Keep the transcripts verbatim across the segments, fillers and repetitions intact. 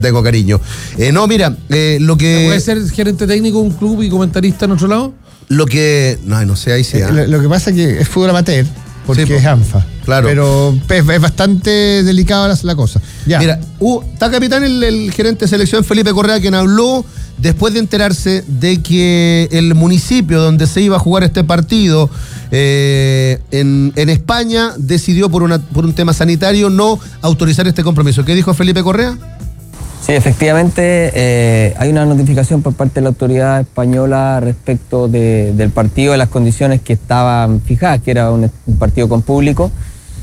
Tengo cariño. Eh, no, mira, eh, lo que... ¿Puede ser gerente técnico de un club y comentarista en otro lado? Lo que... No, no sé, ahí sí. Eh, ¿eh? lo, lo que pasa es que es fútbol amateur, porque sí, es ANFA. Claro. Pero es, es bastante delicada la, la cosa. Ya. Mira, uh, está capitán el, el gerente de selección Felipe Correa, quien habló después de enterarse de que el municipio donde se iba a jugar este partido eh, en, en España decidió por, una, por un tema sanitario no autorizar este compromiso. ¿Qué dijo Felipe Correa? Sí, efectivamente, eh, hay una notificación por parte de la autoridad española respecto de, del partido, de las condiciones que estaban fijadas, que era un, un partido con público.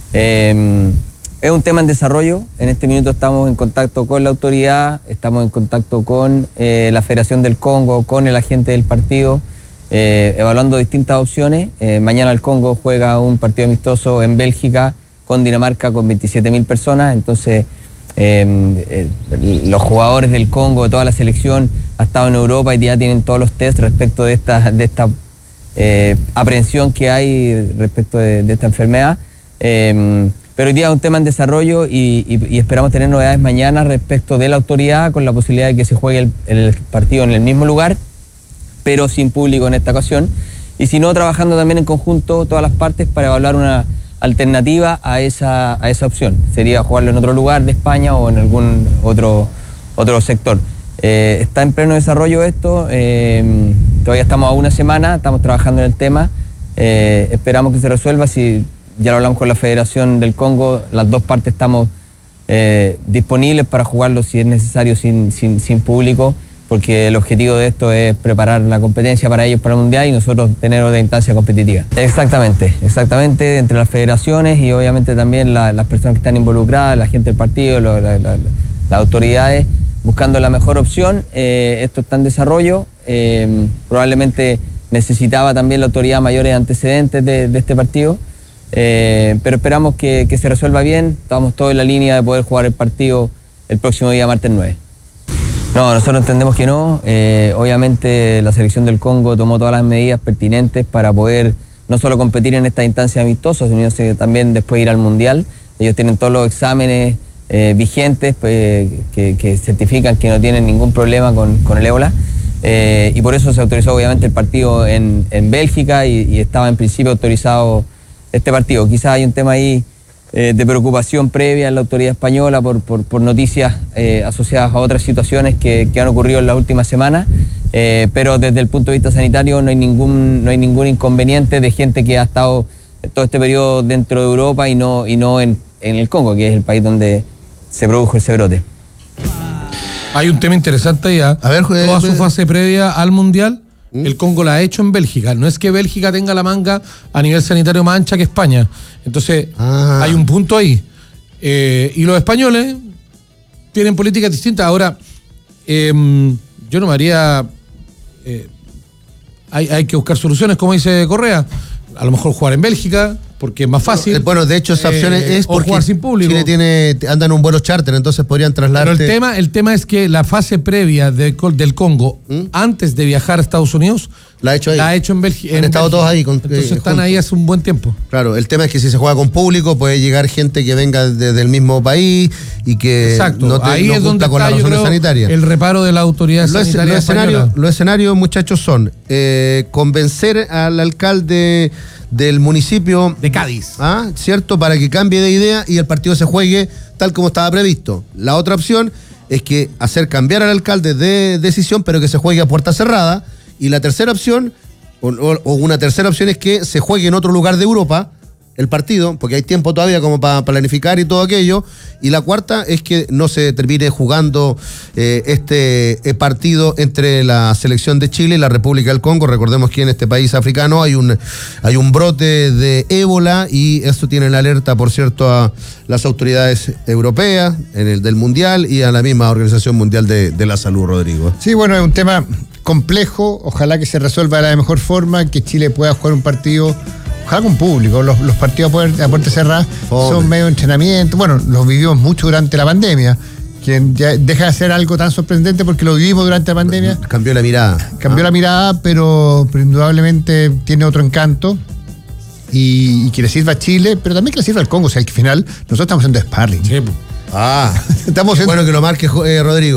Eh, es un tema en desarrollo. En este minuto estamos en contacto con la autoridad, estamos en contacto con eh, la Federación del Congo, con el agente del partido, eh, evaluando distintas opciones. Eh, mañana el Congo juega un partido amistoso en Bélgica con Dinamarca con veintisiete mil personas, entonces... Eh, eh, los jugadores del Congo, de toda la selección, ha estado en Europa y ya tienen todos los test respecto de esta, de esta eh, aprehensión que hay respecto de, de esta enfermedad. Eh, pero hoy día es un tema en desarrollo y, y, y esperamos tener novedades mañana respecto de la autoridad, con la posibilidad de que se juegue el, el partido en el mismo lugar, pero sin público en esta ocasión. Y si no, trabajando también en conjunto todas las partes para evaluar una alternativa a esa, a esa opción. Sería jugarlo en otro lugar de España o en algún otro, otro sector. Eh, está en pleno desarrollo esto, eh, todavía estamos a una semana, estamos trabajando en el tema, eh, esperamos que se resuelva. Si ya lo hablamos con la Federación del Congo, las dos partes estamos eh, disponibles para jugarlo si es necesario sin, sin, sin público, porque el objetivo de esto es preparar la competencia para ellos para el Mundial y nosotros tener otra instancia competitiva. Exactamente, exactamente, entre las federaciones y obviamente también la, las personas que están involucradas, la gente del partido, lo, la, la, las autoridades, buscando la mejor opción. Eh, esto está en desarrollo, eh, probablemente necesitaba también la autoridad mayores antecedentes de, de este partido, eh, pero esperamos que, que se resuelva bien. Estamos todos en la línea de poder jugar el partido el próximo día, martes nueve. No, nosotros entendemos que no. Eh, obviamente la selección del Congo tomó todas las medidas pertinentes para poder no solo competir en esta instancia amistosa, sino también después ir al Mundial. Ellos tienen todos los exámenes eh, vigentes pues, que, que certifican que no tienen ningún problema con, con el ébola. Eh, y por eso se autorizó obviamente el partido en, en Bélgica y, y estaba en principio autorizado este partido. Quizás hay un tema ahí Eh, de preocupación previa en la autoridad española por, por, por noticias eh, asociadas a otras situaciones que, que han ocurrido en las últimas semanas, eh, pero desde el punto de vista sanitario no hay ningún, no hay ningún inconveniente de gente que ha estado todo este periodo dentro de Europa y no, y no en, en el Congo, que es el país donde se produjo ese brote. Hay un tema interesante ya. A ver, toda su fase previa al Mundial, ¿Mm? el Congo la ha hecho en Bélgica. No es que Bélgica tenga la manga a nivel sanitario más ancha que España. Entonces, ah. hay un punto ahí. Eh, y los españoles tienen políticas distintas. Ahora, eh, yo no me haría... Eh, hay, hay que buscar soluciones, como dice Correa. A lo mejor jugar en Bélgica, porque es más fácil. Bueno, de hecho esa opción eh, es porque jugar sin público. Chile tiene, andan un vuelo charter, entonces podrían trasladar. Pero el tema, el tema es que la fase previa de, del Congo, ¿Mm? antes de viajar a Estados Unidos, la ha hecho ahí. La ha hecho en Bélgica. Han estado todos ahí. Con, entonces eh, están juntos. ahí hace un buen tiempo. Claro, el tema es que si se juega con público puede llegar gente que venga desde el mismo país y que Exacto. no, te, ahí no es donde con está, las razones sanitarias. El reparo de la autoridad los, sanitaria los escenarios, española. Los escenarios, muchachos, son eh, convencer al alcalde del municipio de Cádiz, ¿ah? ¿cierto? Para que cambie de idea y el partido se juegue tal como estaba previsto. La otra opción es que hacer cambiar al alcalde de decisión, pero que se juegue a puerta cerrada. Y la tercera opción, o, o una tercera opción es que se juegue en otro lugar de Europa el partido, porque hay tiempo todavía como para planificar y todo aquello. Y la cuarta es que no se termine jugando eh, este eh, partido entre la selección de Chile y la República del Congo. Recordemos que en este país africano hay un, hay un brote de ébola y eso tiene en alerta, por cierto, a las autoridades europeas en el del Mundial y a la misma Organización Mundial de, de la Salud, Rodrigo. Sí, bueno, es un tema complejo, ojalá que se resuelva de la mejor forma, que Chile pueda jugar un partido... Ojalá con público, los, los partidos a puerta cerrada oh, son medio entrenamiento, bueno, los vivimos mucho durante la pandemia, que ya deja de ser algo tan sorprendente porque lo vivimos durante la pandemia. Cambió la mirada. Cambió ah. la mirada, pero, pero indudablemente tiene otro encanto y, y que le sirva a Chile, pero también que le sirva al Congo, o sea, al final nosotros estamos haciendo sparring. Sí. Ah, estamos en... bueno que lo marque eh, Rodrigo.